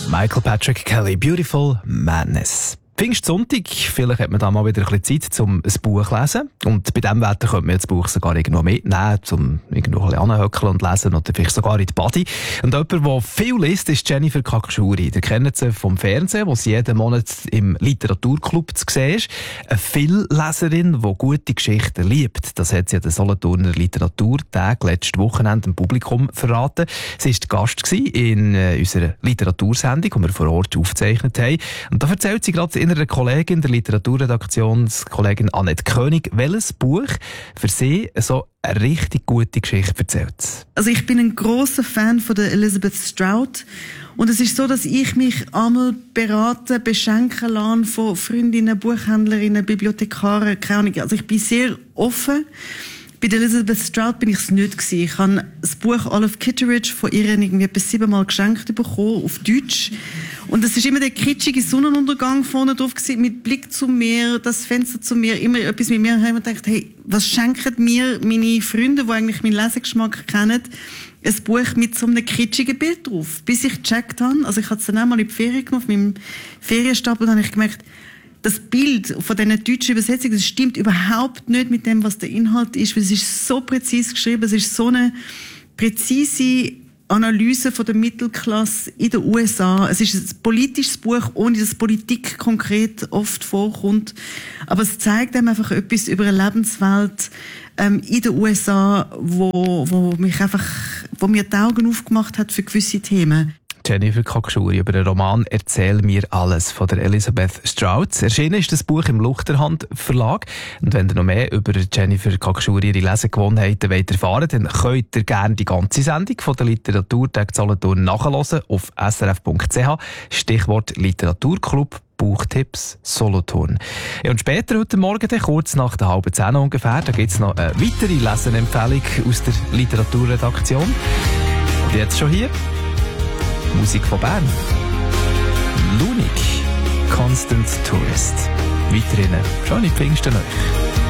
Michael Patrick Kelly, Beautiful Madness. Pfingstsonntag, vielleicht hat man da mal wieder ein bisschen Zeit, um ein Buch zu lesen. Und bei diesem Wetter könnte man das Buch sogar irgendwo mitnehmen, um irgendwo ein bisschen anhöckeln und lesen oder vielleicht sogar in die Body. Und jemand, der viel liest, ist Jennifer Kakschuri. Ihr kennt sie vom Fernsehen, wo sie jeden Monat im Literaturclub zu sehen ist. Eine Vielleserin, die gute Geschichten liebt. Das hat sie an den Solothurner Literaturtag letztes Wochenende dem Publikum verraten. Sie war Gast in unserer Literatursendung, die wir vor Ort aufgezeichnet haben. Und da erzählt sie gerade einer Kollegin, der Literaturredaktionskollegin Annette König, welches Buch für sie so eine richtig gute Geschichte erzählt. Also ich bin ein grosser Fan von der Elizabeth Strout. Und es ist so, dass ich mich einmal beraten, beschenken lasse von Freundinnen, Buchhändlerinnen, Bibliothekaren, keine Ahnung. Also ich bin sehr offen. Bei der Elizabeth Strout bin ich es nicht gewesen. Ich habe das Buch Olive Kitteridge von ihr irgendwie etwa 7-mal geschenkt bekommen, auf Deutsch. Und es ist immer der kitschige Sonnenuntergang vorne drauf gewesen, mit Blick zum Meer, das Fenster zum Meer, immer etwas mit mir. Und ich habe gedacht, hey, was schenken mir meine Freunde, die eigentlich meinen Lesegeschmack kennen, ein Buch mit so einem kitschigen Bild drauf. Bis ich gecheckt habe, also ich habe es dann einmal in die Ferien genommen, auf meinem Ferienstapel, dann habe ich gemerkt, das Bild von diesen deutschen Übersetzungen, das stimmt überhaupt nicht mit dem, was der Inhalt ist, weil es ist so präzise geschrieben, es ist so eine präzise Analyse von der Mittelklasse in den USA. Es ist ein politisches Buch, ohne dass Politik konkret oft vorkommt. Aber es zeigt einem einfach etwas über eine Lebenswelt in den USA, wo mir die Augen aufgemacht hat für gewisse Themen. Jennifer Kakschuri über den Roman «Erzähl mir alles» von der Elizabeth Strout. Erschienen ist das Buch im Luchterhand Verlag. Und wenn ihr noch mehr über Jennifer Kakschuri ihre Lesegewohnheiten erfahren wollt, dann könnt ihr gerne die ganze Sendung von der Literaturtag Solothurn nachhören auf srf.ch. Stichwort Literaturclub. Buchtipps Solothurn. Ja, und später heute Morgen, kurz nach der 9:30 ungefähr, da gibt es noch eine weitere Lesenempfehlung aus der Literaturredaktion. Und jetzt schon hier Musik von Bern. Lunik, Constant Tourist. Weiterhin schöne Pfingsten euch.